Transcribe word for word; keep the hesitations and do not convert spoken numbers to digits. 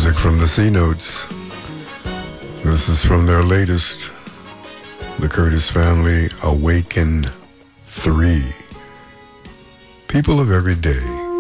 Music from the C Notes. This is from their latest, the Curtis Family Awaken three. People of Every Day.